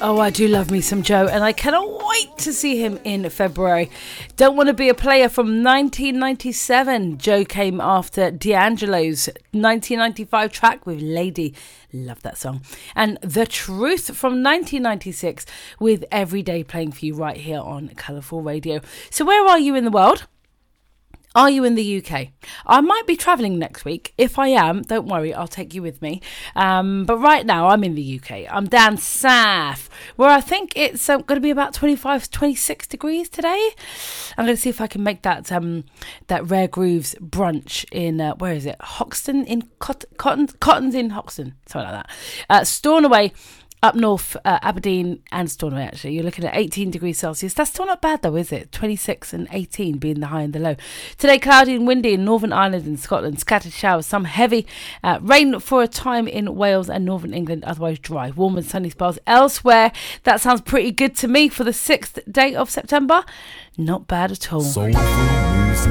Oh, I do love me some Joe, and I cannot wait to see him in February. Don't Want to Be a Player from 1997. Joe came after D'Angelo's 1995 track with Lady. Love that song. And The Truth from 1996 with Everyday playing for you right here on Colourful Radio. So where are you in the world? Are you in the UK? I might be travelling next week. If I am, don't worry, I'll take you with me. But right now, I'm in the UK. I'm down south, where I think it's going to be about 25, 26 degrees today. I'm going to see if I can make that Rare Grooves brunch in, where is it? Hoxton in Cotton's in Hoxton, something like that. Stornoway. Up north, Aberdeen and Stornoway, actually. You're looking at 18 degrees Celsius. That's still not bad, though, is it? 26 and 18 being the high and the low. Today, cloudy and windy in Northern Ireland and Scotland. Scattered showers, some heavy rain for a time in Wales and Northern England, otherwise dry. Warm and sunny spells elsewhere. That sounds pretty good to me for the 6th day of September. Not bad at all. Soulful music.